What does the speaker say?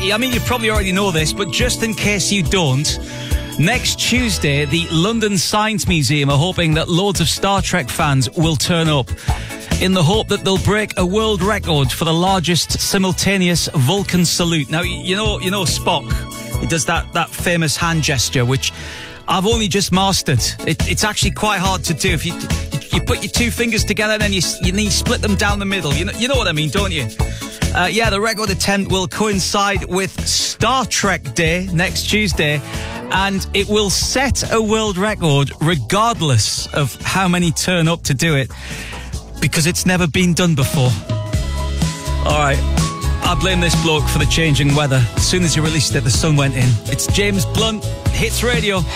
I mean, you probably already know this, but just in case you don't, next Tuesday, the London Science Museum are hoping that loads of Star Trek fans will turn up in the hope that they'll break a world record for the largest simultaneous Vulcan salute. Now, you know Spock, he does that famous hand gesture, which I've only just mastered. It's actually quite hard to do. If you put your two fingers together and then you split them down the middle. You know what I mean, don't you? The record attempt will coincide with Star Trek Day next Tuesday, and it will set a world record regardless of how many turn up to do it, because it's never been done before. All right, I blame this bloke for the changing weather. As soon as he released it, the sun went in. It's James Blunt, Hits Radio.